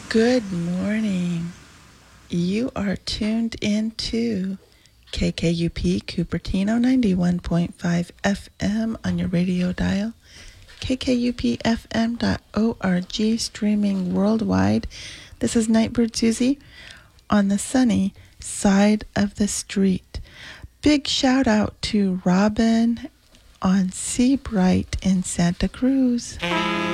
Good morning. You are tuned into KKUP Cupertino 91.5 FM on your radio dial, kkupfm.org, streaming worldwide. This is Nightbird Susie on the sunny side of the street. Big shout out to Robin on Seabright in Santa Cruz.